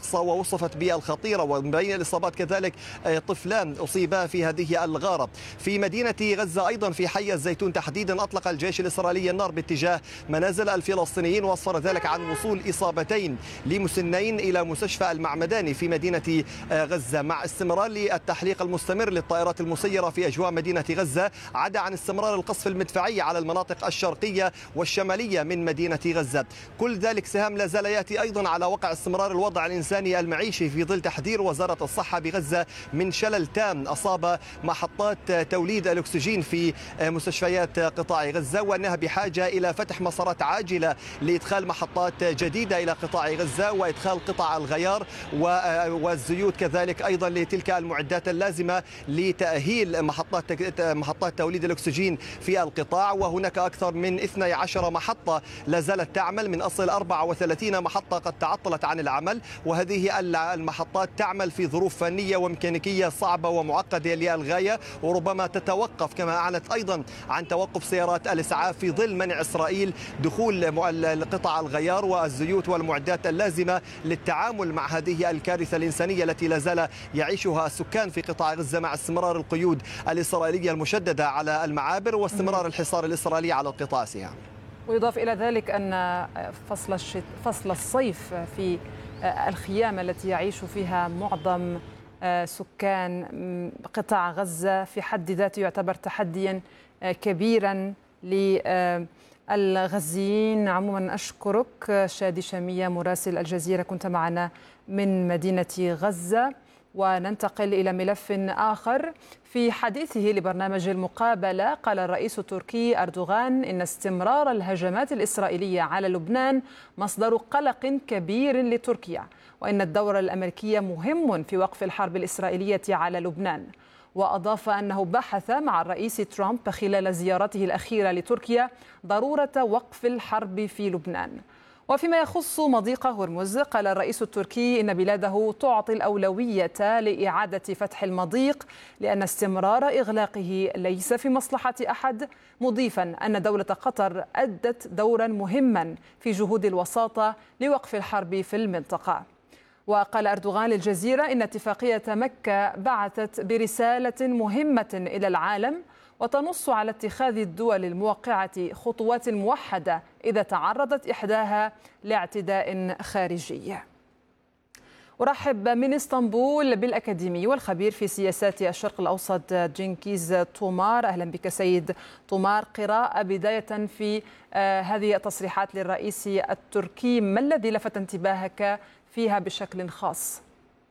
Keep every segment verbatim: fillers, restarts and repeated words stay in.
الأقصى ووصفت بالخطيرة، ومن بين الإصابات كذلك طفلان أصيبا في هذه الغارة. في مدينة غزة أيضا في حي الزيتون تحديدا أطلق الجيش الإسرائيلي النار باتجاه منازل الفلسطينيين، وأسفر ذلك عن وصول إصابتين لمسنين إلى مستشفى المعمداني في مدينة غزة. مع استمرار التحليق المستمر للطائرات المسيرة في أجواء مدينة غزة، عدا عن استمرار القصف المدفعي على المناطق الشرقية والشمالية من مدينة غزة. كل ذلك سهام لا زال يأتي أيضا على وقع استمرار الوضع الإنساني المعيشي في ظل تحذير وزارة الصحة بغزة من شلل تام أصاب محطات توليد الأكسجين في مستشفيات قطاع غزة، وأنها بحاجة إلى فتح مسارات عاجلة لإدخال محطات جديدة إلى قطاع غزة وإدخال قطع الغيار والزيوت كذلك أيضا لتلك المعدات اللازمة لتأهيل محطات محطات توليد الأكسجين في القطاع. وهناك أكثر من اثنتي عشرة محطة لا زالت تعمل من أصل أربعة وثلاثين محطة قد تعطلت عن العمل، وهذه المحطات تعمل في ظروف فنية وميكانيكية صعبة ومعقدة للغاية، وربما تتوقف كما أعلنت أيضا عن توقف سيارات الإسعاف في ظل منع إسرائيل دخول قطع الغيار والزيوت والمعدات اللازمة للتعامل مع هذه الكارثة الإنسانية التي لا زال يعيشها السكان في قطاع غزة مع استمرار القيود الإسرائيلية المشددة على المعابر واستمرار الحصار الإسرائيلي على القطاع. سيها. ويضاف إلى ذلك أن فصل الشت... فصل الصيف في الخيام التي يعيش فيها معظم سكان قطاع غزة في حد ذاته يعتبر تحديا كبيرا للغزيين. عموما أشكرك شادي شامية مراسل الجزيرة، كنت معنا من مدينة غزة. وننتقل إلى ملف آخر. في حديثه لبرنامج المقابلة قال الرئيس التركي أردوغان إن استمرار الهجمات الإسرائيلية على لبنان مصدر قلق كبير لتركيا، وإن الدور الأمريكي مهم في وقف الحرب الإسرائيلية على لبنان. وأضاف أنه بحث مع الرئيس ترامب خلال زيارته الأخيرة لتركيا ضرورة وقف الحرب في لبنان. وفيما يخص مضيق هرمز قال الرئيس التركي إن بلاده تعطي الأولوية لإعادة فتح المضيق لأن استمرار إغلاقه ليس في مصلحة أحد، مضيفا أن دولة قطر أدت دورا مهما في جهود الوساطة لوقف الحرب في المنطقة. وقال أردوغان للجزيرة إن اتفاقية مكة بعثت برسالة مهمة إلى العالم وتنص على اتخاذ الدول الموقعة خطوات موحدة إذا تعرضت إحداها لاعتداء خارجي. أرحب من اسطنبول بالأكاديمي والخبير في سياسات الشرق الأوسط جنكيز تومار. أهلا بك سيد تومار. قراءة بداية في هذه التصريحات للرئيس التركي، ما الذي لفت انتباهك فيها بشكل خاص؟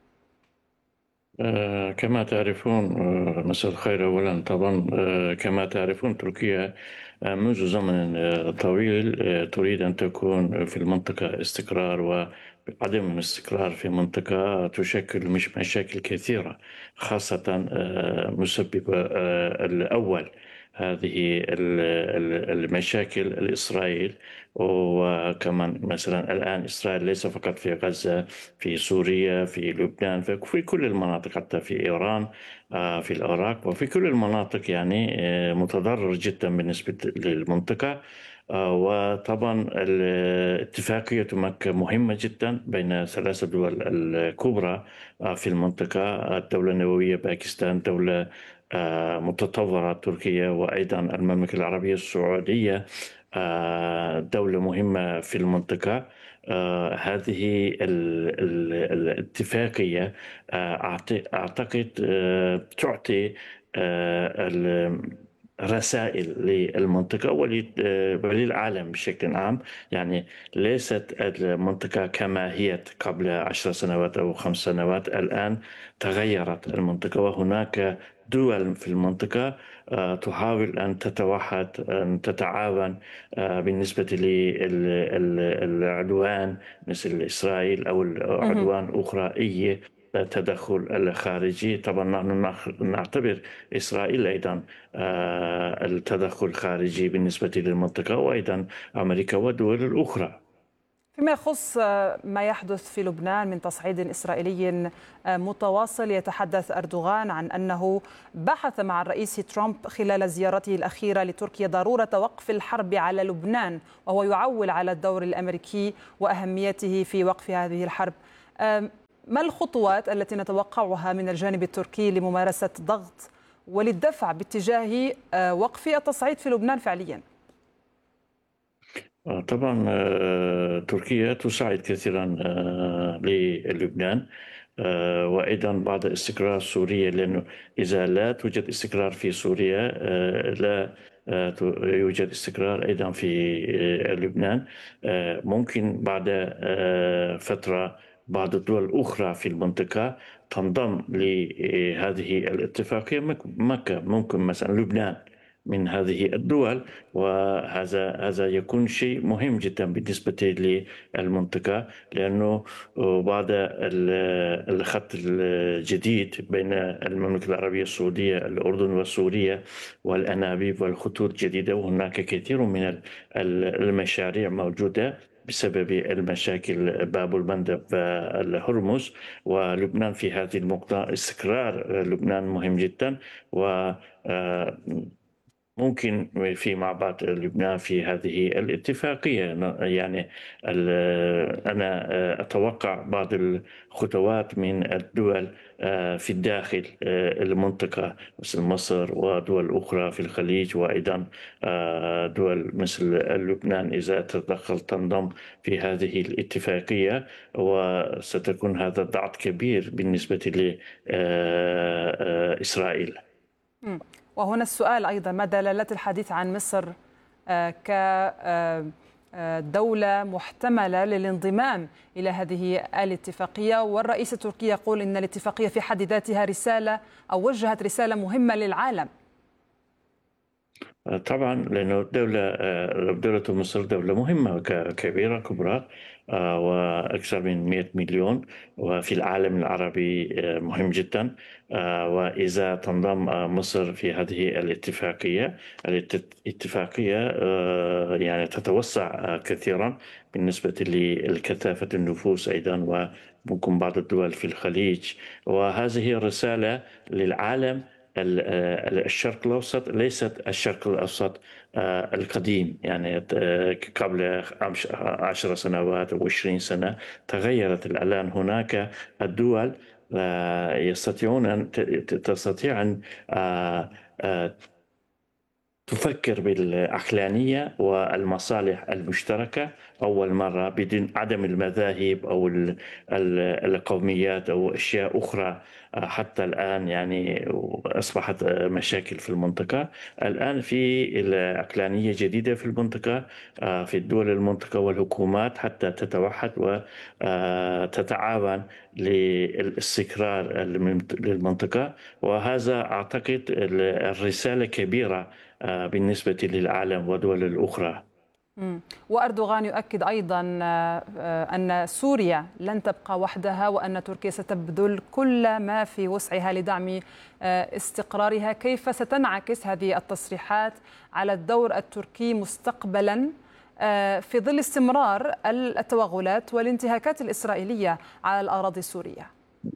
آه كما تعرفون، آه مساء الخير أولا. طبعا آه كما تعرفون تركيا آه منذ زمن آه طويل آه تريد أن تكون في المنطقة استقرار، وعدم الاستقرار في منطقة تشكل مش مشاكل كثيرة، خاصة آه مسبب آه الأول هذه المشاكل الإسرائيل. وكمان مثلا الآن إسرائيل ليس فقط في غزة، في سوريا، في لبنان، في كل المناطق، حتى في إيران، في العراق، وفي كل المناطق يعني متضرر جدا بالنسبة للمنطقة. وطبعا اتفاقية مكة مهمة جدا بين ثلاث دول الكبرى في المنطقة، الدولة النووية باكستان، دولة متطورة تركيا، وأيضا المملكة العربية السعودية دولة مهمة في المنطقة. هذه الاتفاقية أعتقد تعطي رسائل للمنطقة وللعالم بشكل عام. يعني ليست المنطقة كما هي قبل عشر سنوات أو خمس سنوات، الآن تغيرت المنطقة، وهناك دول في المنطقة تحاول أن تتوحد، أن تتعاون بالنسبة للعدوان مثل إسرائيل أو عدوان أخرى، أي تدخل الخارجي. طبعا نحن نعتبر إسرائيل أيضا التدخل الخارجي بالنسبة للمنطقة، وأيضا أمريكا والدول الأخرى. فيما يخص ما يحدث في لبنان من تصعيد إسرائيلي متواصل، يتحدث أردوغان عن أنه بحث مع الرئيس ترامب خلال زيارته الأخيرة لتركيا ضرورة وقف الحرب على لبنان، وهو يعول على الدور الأمريكي وأهميته في وقف هذه الحرب. ما الخطوات التي نتوقعها من الجانب التركي لممارسة ضغط وللدفع باتجاه وقف التصعيد في لبنان فعليا؟ طبعا تركيا تساعد كثيرا للبنان، وأيضا بعد استقرار سوريا، لأنه إذا لا توجد استقرار في سوريا لا يوجد استقرار أيضا في لبنان. ممكن بعد فترة بعض الدول الأخرى في المنطقة تنضم لهذه الاتفاقية، مكة ممكن مثلا لبنان من هذه الدول، وهذا هذا يكون شيء مهم جدا بالنسبة للمنطقة، لأنه بعد الخط الجديد بين المملكة العربية السعودية الأردن وسوريا والأنابيب والخطوط الجديدة، وهناك كثير من المشاريع موجودة بسبب المشاكل باب المندب والهرمز، ولبنان في هذه النقطة استقرار لبنان مهم جدا، و ممكن في مع بعض لبنان في هذه الاتفاقية. يعني أنا أتوقع بعض الخطوات من الدول في الداخل المنطقة مثل مصر ودول أخرى في الخليج، وأيضا دول مثل لبنان إذا تدخل تنضم في هذه الاتفاقية، وستكون هذا ضغط كبير بالنسبة لإسرائيل. وهنا السؤال أيضا، ما دلالات الحديث عن مصر كدولة محتملة للانضمام إلى هذه الاتفاقية؟ والرئيس التركي يقول إن الاتفاقية في حد ذاتها رسالة أو وجهت رسالة مهمة للعالم. طبعا لأنه دولة دولة مصر دولة مهمة كبيرة كبرى، وأكثر من مئة مليون، وفي العالم العربي مهم جدا. وإذا تنضم مصر في هذه الاتفاقية الاتفاقية يعني تتوسع كثيرا بالنسبة لكثافة النفوس أيضا، وممكن بعض الدول في الخليج، وهذه رسالة للعالم. الشرق الأوسط ليست الشرق الأوسط القديم، يعني قبل عشر سنوات أو عشرين سنة تغيرت. الآن هناك الدول يستطيعون أن تستطيع أن تفكر بالعقلانية والمصالح المشتركة أول مرة، بدون عدم المذاهب أو القوميات أو أشياء أخرى. حتى الآن يعني أصبحت مشاكل في المنطقة. الآن في العقلانية جديدة في المنطقة، في الدول المنطقة والحكومات، حتى تتوحد وتتعاون للاستقرار للمنطقة، وهذا أعتقد الرسالة كبيرة بالنسبة للعالم ودول الأخرى. وأردوغان يؤكد أيضا أن سوريا لن تبقى وحدها، وأن تركيا ستبذل كل ما في وسعها لدعم استقرارها. كيف ستنعكس هذه التصريحات على الدور التركي مستقبلا في ظل استمرار التوغلات والانتهاكات الإسرائيلية على الأراضي السورية؟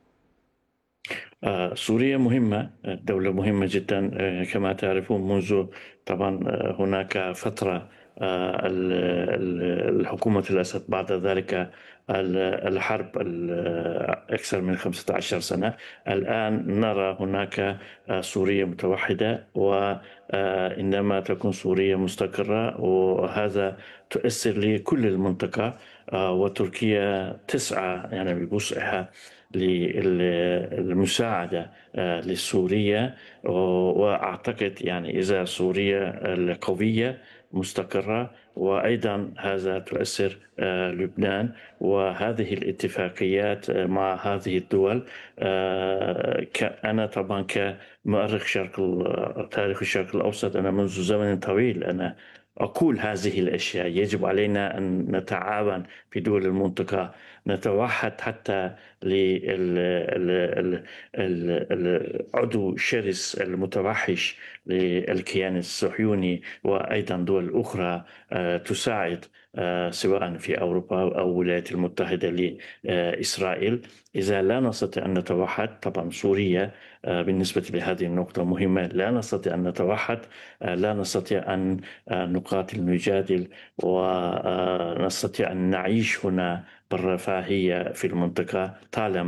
سوريا مهمة، دولة مهمة جدا كما تعرفون. منذ طبعا هناك فترة الحكومة الأسد، بعد ذلك الحرب أكثر من خمسة عشر سنة. الآن نرى هناك سوريا متوحدة، وإنما تكون سوريا مستقرة، وهذا تؤثر لكل المنطقة. وتركيا تسعى يعني بوسعها للمساعدة لسوريا، وأعتقد يعني إذا سوريا القوية مستقرة، وأيضا هذا تؤثر لبنان، وهذه الاتفاقيات مع هذه الدول. أنا طبعا كمؤرخ شرق تاريخ الشرق الأوسط، أنا منذ زمن طويل أنا أقول هذه الأشياء. يجب علينا أن نتعاون في دول المنطقة، نتوحد حتى للعدو الشرس المتوحش للكيان الصهيوني، وأيضا دول أخرى تساعد سواء في أوروبا أو الولايات المتحدة لإسرائيل. إذا لا نستطيع أن نتوحد، طبعا سوريا بالنسبة لهذه النقطة مهمة، لا نستطيع أن نتوحد، لا نستطيع أن نقاتل نجادل، ونستطيع أن نعيش هنا بالرفاهية في المنطقة طالما